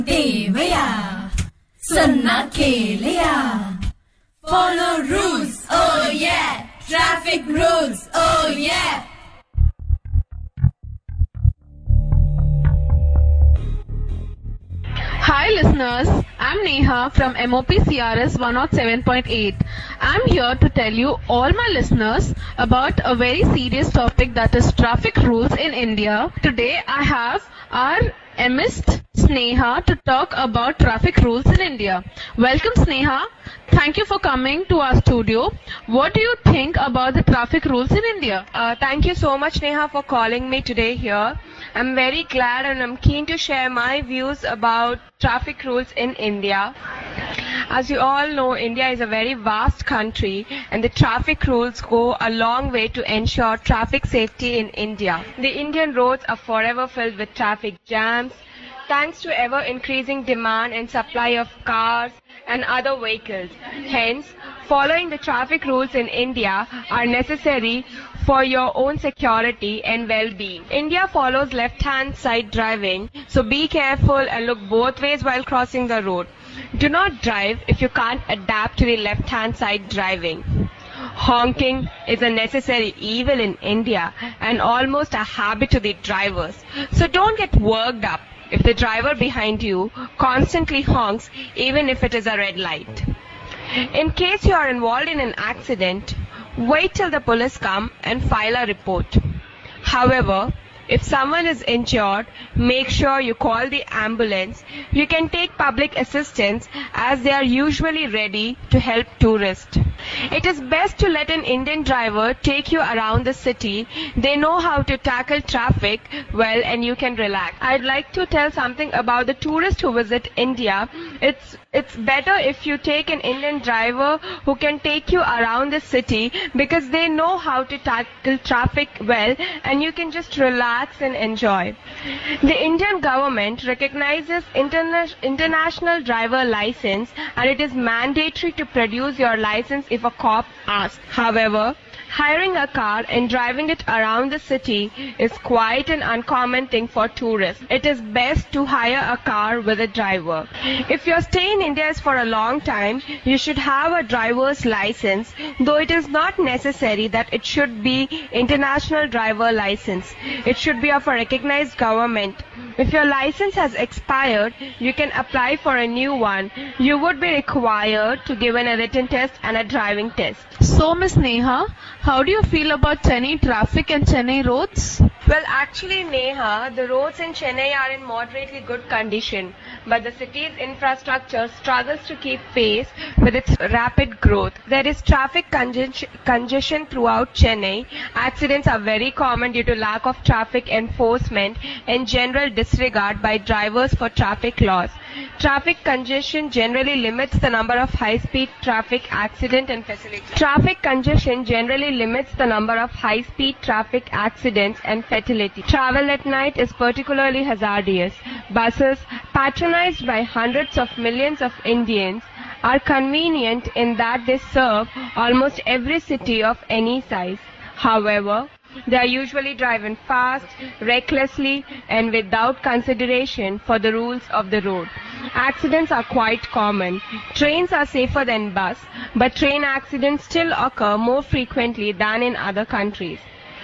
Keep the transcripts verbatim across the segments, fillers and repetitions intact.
देवया सुनना खेलया follow rules oh yeah traffic rules oh yeah Hi listeners, I'm Neha from M O P C R S one oh seven point eight. I'm here to tell you all my listeners about a very serious topic, that is traffic rules in India. Today I have our emist Sneha to talk about traffic rules in India. Welcome Sneha. Thank you for coming to our studio. What do you think about the traffic rules in India? Uh, thank you so much Neha for calling me today here. I'm very glad and I'm keen to share my views about traffic rules in India. As you all know, India is a very vast country and the traffic rules go a long way to ensure traffic safety in India. The Indian roads are forever filled with traffic jams thanks to ever increasing demand and supply of cars and other vehicles. Hence, following the traffic rules in India are necessary for your own security and well-being. India follows left-hand side driving, so be careful and look both ways while crossing the road. Do not drive if you can't adapt to the left-hand side driving. Honking is a necessary evil in India and almost a habit to the drivers. So don't get worked up if the driver behind you constantly honks even if it is a red light. In case you are involved in an accident, wait till the police come and file a report. However, if someone is injured, make sure you call the ambulance. You can take public assistance as they are usually ready to help tourists. It is best to let an Indian driver take you around the city. They know how to tackle traffic well and you can relax. I'd like to tell something about the tourists who visit India. It's it's better if you take an Indian driver who can take you around the city because they know how to tackle traffic well and you can just relax and enjoy. The Indian government recognizes interna- international driver license and it is mandatory to produce your license if a cop asks. However, hiring a car and driving it around the city is quite an uncommon thing for tourists. It is best to hire a car with a driver. If your stay in India is for a long time, you should have a driver's license, though it is not necessary that it should be international driver license. It should be of a recognized government. If your license has expired, you can apply for a new one. You would be required to give a written test and a driving test. So Miss Neha, how do you feel about Chennai traffic and Chennai roads? Well, actually, Neha, the roads in Chennai are in moderately good condition, but the city's infrastructure struggles to keep pace with its rapid growth. There is traffic conge- congestion throughout Chennai. Accidents are very common due to lack of traffic enforcement and general disregard by drivers for traffic laws. Traffic congestion generally limits the number of high-speed traffic accident and fatalities. Traffic congestion generally limits the number of high-speed traffic accidents and fatalities. Travel at night is particularly hazardous. Buses, patronized by hundreds of millions of Indians, are convenient in that they serve almost every city of any size. However, they are usually driven fast, recklessly, and without consideration for the rules of the road. Accidents are quite common. Trains are safer than bus, but train accidents still occur more frequently than in other countries.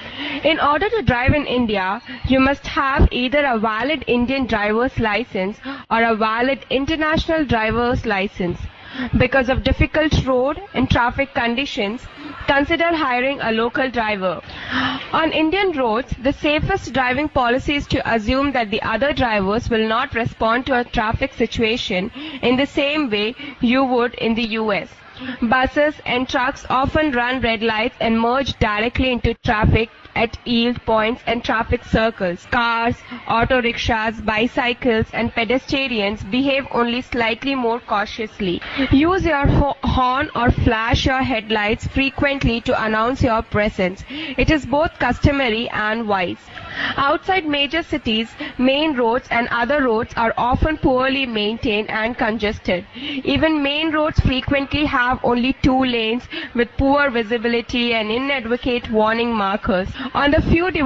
In order to drive in India, you must have either a valid Indian driver's license or a valid international driver's license. Because of difficult road and traffic conditions, consider hiring a local driver. On Indian roads, the safest driving policy is to assume that the other drivers will not respond to a traffic situation in the same way you would in the U S. Buses and trucks often run red lights and merge directly into traffic at yield points and traffic circles. Cars, auto rickshaws, bicycles and pedestrians behave only slightly more cautiously. Use your ho- horn or flash your headlights frequently to announce your presence. It is both customary and wise. Outside major cities, main roads and other roads are often poorly maintained and congested. Even main roads frequently have only two lanes with poor visibility and inadequate warning markers. On the few